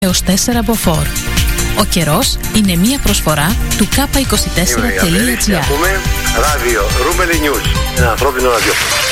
έως 4 μποφόρ. Ο καιρός είναι μία προσφορά του K24.gr. Ράδιο Ρούμελι News, ένα ανθρώπινο ραδιόφωνο.